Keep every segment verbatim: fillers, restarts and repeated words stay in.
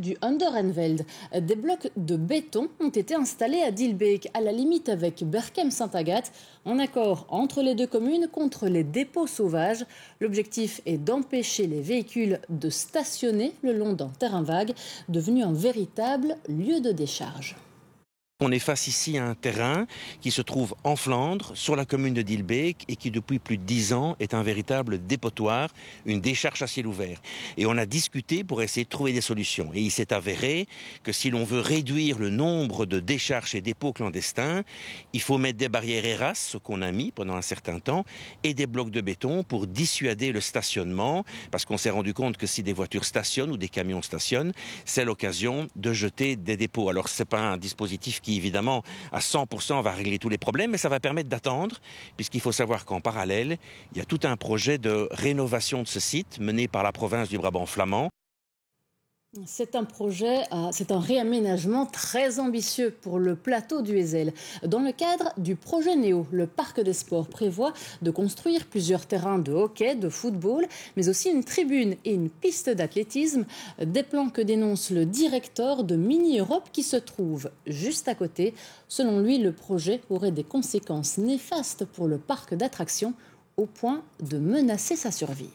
du Underenveld. Des blocs de béton ont été installés à Dilbeek, à la limite avec Berchem-Saint-Agathe, en accord entre les deux communes contre les dépôts sauvages. L'objectif est d'empêcher les véhicules de stationner le long d'un terrain vague, devenu un véritable lieu de décharge. On est face ici à un terrain qui se trouve en Flandre, sur la commune de Dilbeek, et qui depuis plus de dix ans est un véritable dépotoir, une décharge à ciel ouvert. Et on a discuté pour essayer de trouver des solutions. Et il s'est avéré que si l'on veut réduire le nombre de décharges et dépôts clandestins, il faut mettre des barrières ERAS, ce qu'on a mis pendant un certain temps, et des blocs de béton pour dissuader le stationnement, parce qu'on s'est rendu compte que si des voitures stationnent ou des camions stationnent, c'est l'occasion de jeter des dépôts. Alors c'est pas un dispositif qui évidemment à cent pour cent va régler tous les problèmes, mais ça va permettre d'attendre, puisqu'il faut savoir qu'en parallèle, il y a tout un projet de rénovation de ce site mené par la province du Brabant flamand. C'est un projet, c'est un réaménagement très ambitieux pour le plateau du Hezel. Dans le cadre du projet Néo, le parc des sports prévoit de construire plusieurs terrains de hockey, de football, mais aussi une tribune et une piste d'athlétisme. Des plans que dénonce le directeur de Mini Europe qui se trouve juste à côté. Selon lui, le projet aurait des conséquences néfastes pour le parc d'attractions au point de menacer sa survie.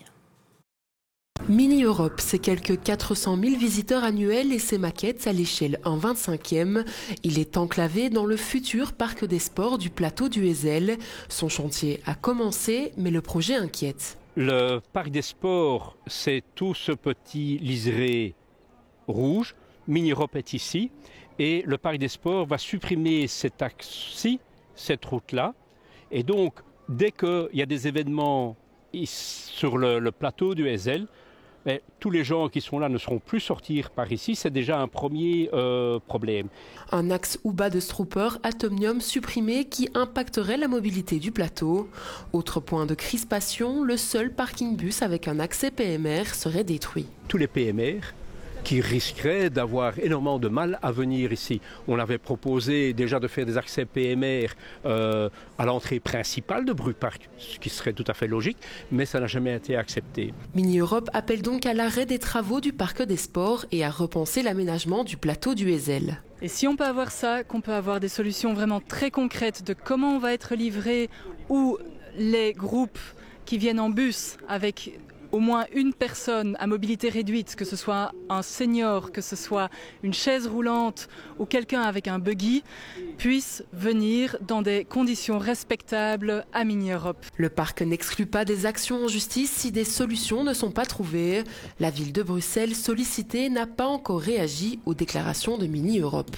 Mini Europe, c'est quelques quatre cent mille visiteurs annuels et ses maquettes à l'échelle un vingt-cinquième. Il est enclavé dans le futur parc des sports du plateau du Hezel. Son chantier a commencé, mais le projet inquiète. Le parc des sports, c'est tout ce petit liseré rouge. Mini Europe est ici. Et le parc des sports va supprimer cet axe-ci, cette route-là. Et donc, dès qu'il y a des événements sur le, le plateau du Hezel, mais tous les gens qui sont là ne seront plus sortir par ici, c'est déjà un premier euh, problème. Un axe Ouba de Strooper Atomium supprimé qui impacterait la mobilité du plateau. Autre point de crispation, le seul parking bus avec un accès P M R serait détruit. Tous les P M R qui risqueraient d'avoir énormément de mal à venir ici. On avait proposé déjà de faire des accès P M R euh, à l'entrée principale de Brupark, ce qui serait tout à fait logique, mais ça n'a jamais été accepté. Mini Europe appelle donc à l'arrêt des travaux du parc des sports et à repenser l'aménagement du plateau du Hezel. Et si on peut avoir ça, qu'on peut avoir des solutions vraiment très concrètes de comment on va être livré, ou les groupes qui viennent en bus avec au moins une personne à mobilité réduite, que ce soit un senior, que ce soit une chaise roulante ou quelqu'un avec un buggy, puisse venir dans des conditions respectables à Mini Europe. Le parc n'exclut pas des actions en justice si des solutions ne sont pas trouvées. La ville de Bruxelles, sollicitée, n'a pas encore réagi aux déclarations de Mini Europe.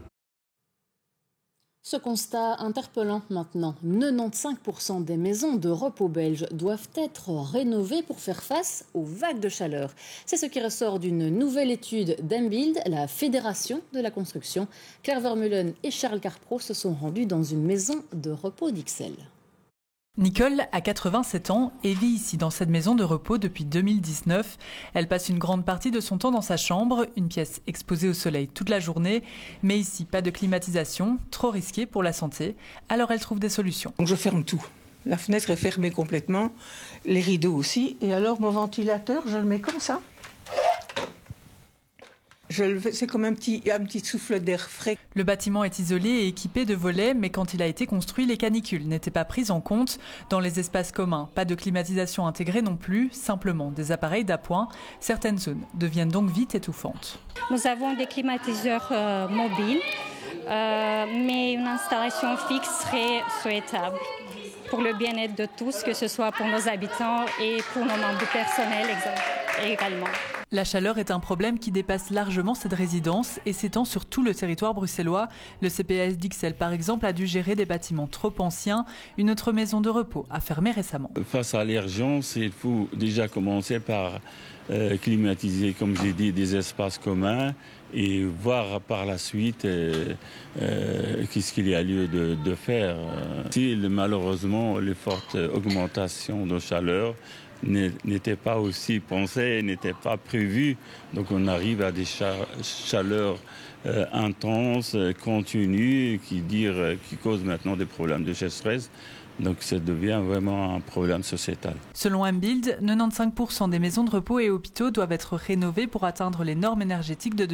Ce constat interpellant maintenant, quatre-vingt-quinze pour cent des maisons de repos belges doivent être rénovées pour faire face aux vagues de chaleur. C'est ce qui ressort d'une nouvelle étude d'Embild, la fédération de la construction. Claire Vermeulen et Charles Carpro se sont rendus dans une maison de repos d'Ixelles. Nicole a quatre-vingt-sept ans et vit ici dans cette maison de repos depuis deux mille dix-neuf. Elle passe une grande partie de son temps dans sa chambre, une pièce exposée au soleil toute la journée. Mais ici, pas de climatisation, trop risqué pour la santé. Alors elle trouve des solutions. Donc je ferme tout. La fenêtre est fermée complètement, les rideaux aussi. Et alors mon ventilateur, je le mets comme ça. Je le fais, c'est comme un petit, un petit souffle d'air frais. Le bâtiment est isolé et équipé de volets, mais quand il a été construit, les canicules n'étaient pas prises en compte. Dans les espaces communs, pas de climatisation intégrée non plus, simplement des appareils d'appoint. Certaines zones deviennent donc vite étouffantes. Nous avons des climatiseurs euh, mobiles, euh, mais une installation fixe serait souhaitable pour le bien-être de tous, que ce soit pour nos habitants et pour nos membres du personnel également. La chaleur est un problème qui dépasse largement cette résidence et s'étend sur tout le territoire bruxellois. Le C P A S d'Ixelles, par exemple, a dû gérer des bâtiments trop anciens. Une autre maison de repos a fermé récemment. Face à l'urgence, il faut déjà commencer par euh, climatiser, comme j'ai dit, des espaces communs et voir par la suite euh, euh, qu'est-ce qu'il y a lieu de, de faire. Si malheureusement les fortes augmentations de chaleur n'était pas aussi pensé, n'était pas prévu. Donc on arrive à des chaleurs euh, intenses, continues, qui, dire, qui causent maintenant des problèmes de sécheresse. Donc ça devient vraiment un problème sociétal. Selon Embild, quatre-vingt-quinze pour cent des maisons de repos et hôpitaux doivent être rénovées pour atteindre les normes énergétiques de